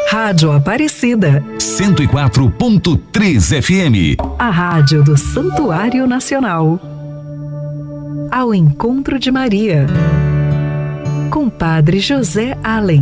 Rádio Aparecida 104.3 FM. A rádio do Santuário Nacional. Ao encontro de Maria, com Padre José Allen.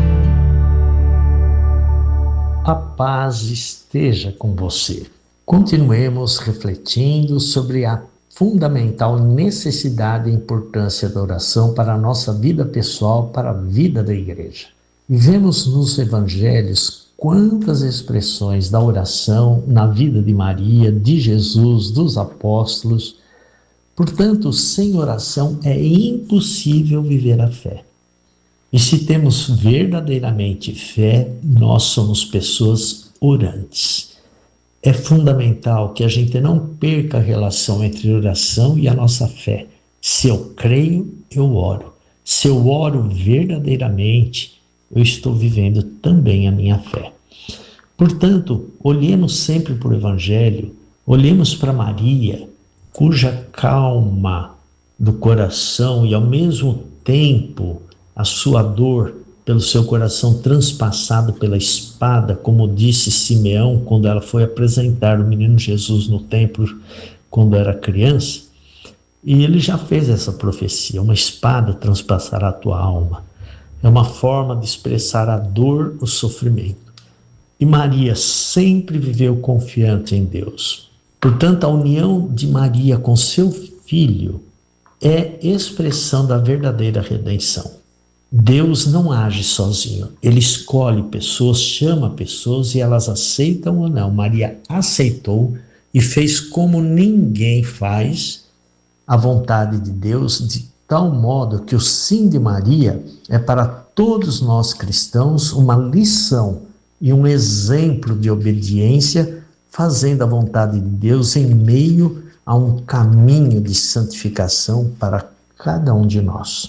A paz esteja com você. Continuemos refletindo sobre a fundamental necessidade e importância da oração para a nossa vida pessoal, para a vida da igreja. E vemos nos evangelhos quantas expressões da oração na vida de Maria, de Jesus, dos apóstolos. Portanto, sem oração é impossível viver a fé. E se temos verdadeiramente fé, nós somos pessoas orantes. É fundamental que a gente não perca a relação entre oração e a nossa fé. Se eu creio, eu oro. Se eu oro verdadeiramente, eu estou vivendo também a minha fé. Portanto, olhemos sempre para o Evangelho, olhemos para Maria, cuja calma do coração e ao mesmo tempo a sua dor pelo seu coração transpassado pela espada, como disse Simeão quando ela foi apresentar o menino Jesus no templo quando era criança, e ele já fez essa profecia: uma espada transpassará a tua alma. É uma forma de expressar a dor, o sofrimento. E Maria sempre viveu confiante em Deus. Portanto, a união de Maria com seu filho é expressão da verdadeira redenção. Deus não age sozinho, ele escolhe pessoas, chama pessoas e elas aceitam ou não. Maria aceitou e fez como ninguém faz a vontade de Deus, de tal modo que o sim de Maria é para todos nós cristãos uma lição e um exemplo de obediência, fazendo a vontade de Deus em meio a um caminho de santificação para cada um de nós.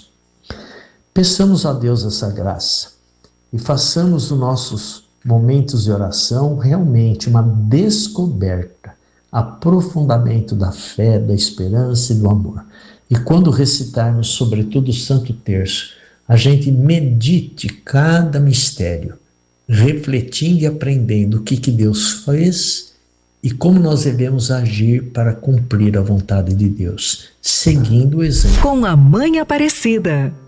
Peçamos a Deus essa graça e façamos dos nossos momentos de oração realmente uma descoberta, aprofundamento da fé, da esperança e do amor. E quando recitarmos, sobretudo, o Santo Terço, a gente medite cada mistério, refletindo e aprendendo o que Deus fez e como nós devemos agir para cumprir a vontade de Deus, seguindo o exemplo. Com a Mãe Aparecida.